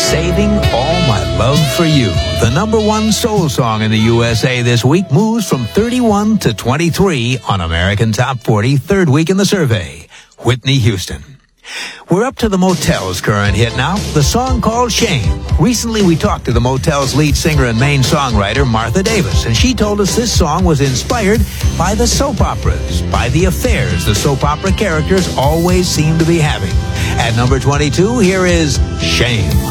Saving All My Love for You. The number one soul song in the USA this week moves from 31 to 23 on American Top 40, third week in the survey. Whitney Houston. We're up to the Motel's current hit now, the song called Shame. Recently we talked to the Motel's lead singer and main songwriter, Martha Davis, and she told us this song was inspired by the soap operas, by the affairs the soap opera characters always seem to be having. At number 22, here is Shame.